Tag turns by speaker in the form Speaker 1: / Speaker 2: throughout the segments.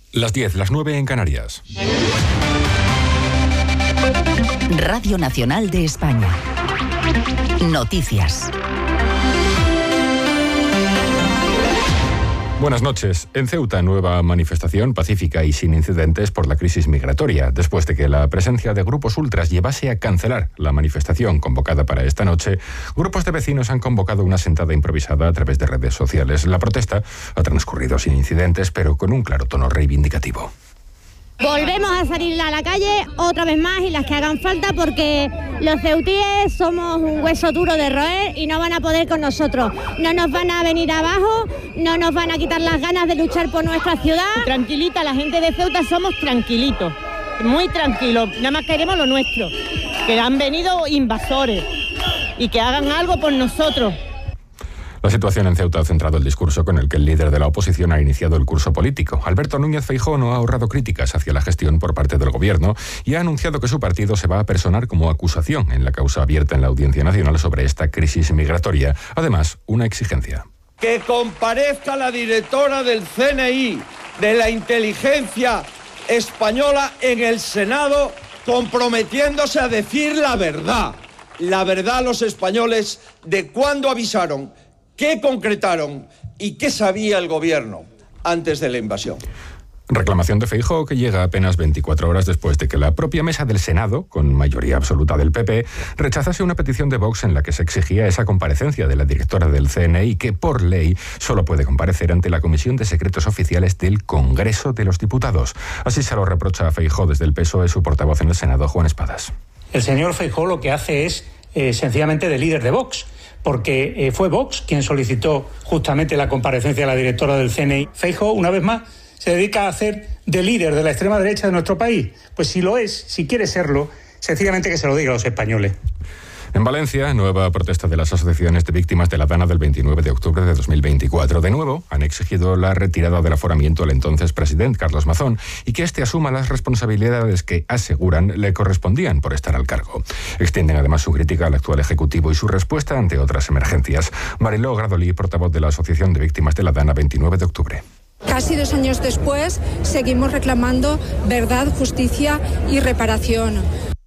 Speaker 1: Las 10, las 9 en Canarias.
Speaker 2: Radio Nacional de España. Noticias.
Speaker 1: Buenas noches. En Ceuta, nueva manifestación pacífica y sin incidentes por la crisis migratoria, después de que la presencia de grupos ultras llevase a cancelar la manifestación convocada para esta noche. Grupos de vecinos han convocado una sentada improvisada a través de redes sociales. La protesta ha transcurrido sin incidentes, pero con un claro tono reivindicativo.
Speaker 3: Volvemos a salir a la calle otra vez más y las que hagan falta, porque los ceutíes somos un hueso duro de roer y no van a poder con nosotros. No nos van a venir abajo, no nos van a quitar las ganas de luchar por nuestra ciudad.
Speaker 4: Tranquilita, la gente de Ceuta somos tranquilitos, muy tranquilos, nada más queremos lo nuestro. Que han venido invasores y que hagan algo por nosotros.
Speaker 1: La situación en Ceuta ha centrado el discurso con el que el líder de la oposición ha iniciado el curso político. Alberto Núñez Feijóo no ha ahorrado críticas hacia la gestión por parte del gobierno y ha anunciado que su partido se va a personar como acusación en la causa abierta en la Audiencia Nacional sobre esta crisis migratoria. Además, una exigencia.
Speaker 5: Que comparezca la directora del CNI, de la inteligencia española, en el Senado, comprometiéndose a decir la verdad a los españoles de cuándo avisaron, qué concretaron y qué sabía el gobierno antes de la invasión.
Speaker 1: Reclamación de Feijóo que llega apenas 24 horas después de que la propia mesa del Senado, con mayoría absoluta del PP, rechazase una petición de Vox en la que se exigía esa comparecencia de la directora del CNI, que por ley solo puede comparecer ante la Comisión de Secretos Oficiales del Congreso de los Diputados. Así se lo reprocha a Feijóo desde el PSOE su portavoz en el Senado, Juan Espadas.
Speaker 6: El señor Feijóo lo que hace es sencillamente de líder de Vox, porque fue Vox quien solicitó justamente la comparecencia de la directora del CNI. Feijóo, una vez más, se dedica a hacer de líder de la extrema derecha de nuestro país. Pues si lo es, si quiere serlo, sencillamente que se lo diga a los españoles.
Speaker 1: En Valencia, nueva protesta de las asociaciones de víctimas de la Dana del 29 de octubre de 2024. De nuevo, han exigido la retirada del aforamiento al entonces presidente Carlos Mazón y que éste asuma las responsabilidades que, aseguran, le correspondían por estar al cargo. Extienden además su crítica al actual Ejecutivo y su respuesta ante otras emergencias. Mariló Gradolí, portavoz de la Asociación de Víctimas de la Dana 29 de octubre.
Speaker 7: Casi 2 años después, seguimos reclamando verdad, justicia y reparación.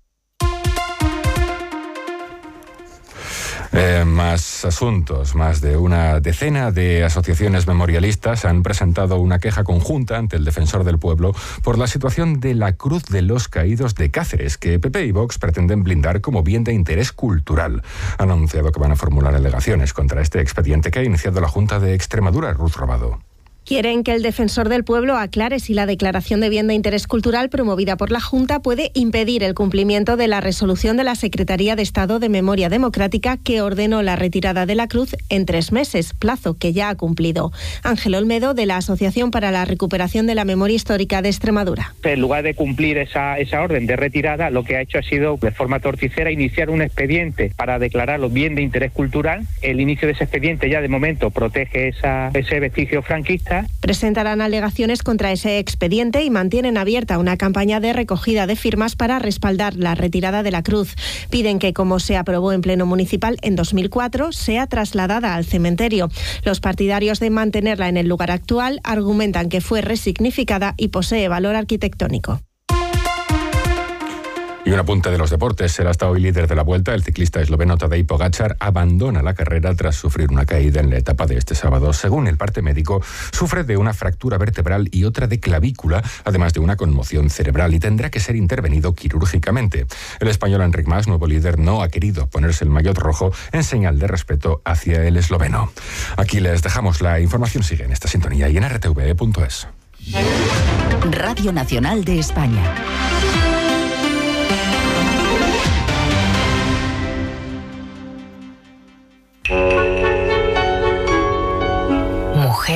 Speaker 1: Más asuntos. Más de una decena de asociaciones memorialistas han presentado una queja conjunta ante el Defensor del Pueblo por la situación de la Cruz de los Caídos de Cáceres, que PP y Vox pretenden blindar como bien de interés cultural. Han anunciado que van a formular alegaciones contra este expediente que ha iniciado la Junta de Extremadura. Ruth Robado.
Speaker 8: Quieren que el Defensor del Pueblo aclare si la declaración de bien de interés cultural promovida por la Junta puede impedir el cumplimiento de la resolución de la Secretaría de Estado de Memoria Democrática que ordenó la retirada de la cruz en 3 meses, plazo que ya ha cumplido. Ángel Olmedo, de la Asociación para la Recuperación de la Memoria Histórica de Extremadura.
Speaker 9: En lugar de cumplir esa orden de retirada, lo que ha hecho ha sido, de forma torticera, iniciar un expediente para declararlo bien de interés cultural. El inicio de ese expediente ya de momento protege ese vestigio franquista.
Speaker 8: Presentarán alegaciones contra ese expediente y mantienen abierta una campaña de recogida de firmas para respaldar la retirada de la cruz. Piden que, como se aprobó en Pleno Municipal en 2004, sea trasladada al cementerio. Los partidarios de mantenerla en el lugar actual argumentan que fue resignificada y posee valor arquitectónico.
Speaker 1: Y un apunte de los deportes. El hasta hoy líder de la Vuelta, el ciclista esloveno Tadej Pogačar, abandona la carrera tras sufrir una caída en la etapa de este sábado. Según el parte médico, sufre de una fractura vertebral y otra de clavícula, además de una conmoción cerebral, y tendrá que ser intervenido quirúrgicamente. El español Enric Mas, nuevo líder, no ha querido ponerse el maillot rojo en señal de respeto hacia el esloveno. Aquí les dejamos. La información sigue en esta sintonía y en rtve.es.
Speaker 2: Radio Nacional de España.